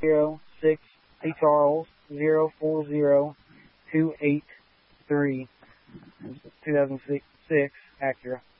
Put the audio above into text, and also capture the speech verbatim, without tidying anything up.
zero six A Charles zero four zero two eight three. two thousand six Acura.